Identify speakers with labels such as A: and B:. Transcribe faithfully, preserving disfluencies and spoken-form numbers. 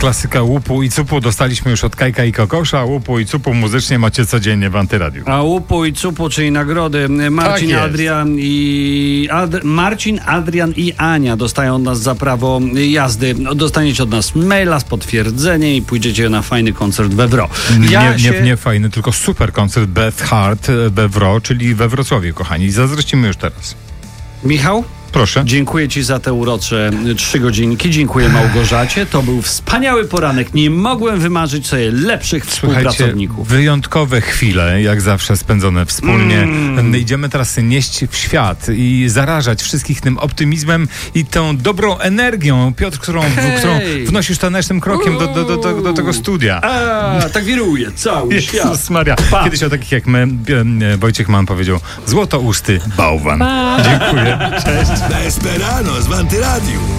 A: klasyka łupu i cupu dostaliśmy już od Kajka i Kokosza. Łupu i cupu muzycznie macie codziennie w Antyradiu.
B: A łupu i cupu, czyli nagrody. Marcin,
A: Tak
B: Adrian i Ad... Marcin, Adrian i Ania dostają od nas za prawo jazdy. Dostaniecie od nas maila z potwierdzeniem i pójdziecie na fajny koncert we Wro. Ja
A: nie,
B: się...
A: nie, nie fajny, tylko super koncert Beth Hart we Wro, czyli we Wrocławiu, kochani. Zazdrościmy już teraz.
B: Michał?
A: Proszę.
B: Dziękuję Ci za te urocze trzy godzinki. Dziękuję Małgorzacie. To był wspaniały poranek. Nie mogłem wymarzyć sobie lepszych współpracowników.
A: Słuchajcie, wyjątkowe chwile, jak zawsze spędzone wspólnie. Mm. Idziemy teraz nieść w świat i zarażać wszystkich tym optymizmem i tą dobrą energią, Piotr, którą,
B: Hej.
A: którą wnosisz tanecznym krokiem do, do, do, do, do tego studia.
B: A, tak wiruje cały świat.
A: Jezus Maria.
B: Pa.
A: Kiedyś o takich jak my, Wojciech Mann powiedział: złotousty bałwan.
B: Pa.
A: Dziękuję. Cześć.
C: Desperados w Antyradiu.